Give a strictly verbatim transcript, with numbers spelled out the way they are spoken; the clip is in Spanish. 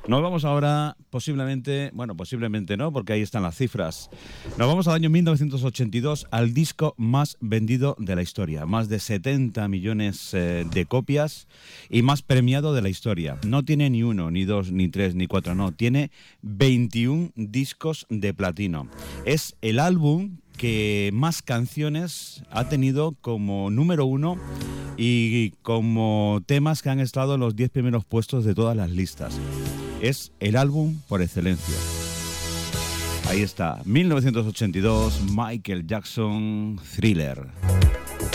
Nos vamos ahora, posiblemente, bueno, posiblemente no, porque ahí están las cifras. Nos vamos al año mil novecientos ochenta y dos, al disco más vendido de la historia. Más de setenta millones eh, de copias y más premiado de la historia. No tiene ni uno, ni dos, ni tres, ni cuatro, no. Tiene veintiún discos de platino. Es el álbum que más canciones ha tenido como número uno y como temas que han estado en los diez primeros puestos de todas las listas. Es el álbum por excelencia. Ahí está, mil novecientos ochenta y dos, Michael Jackson, Thriller.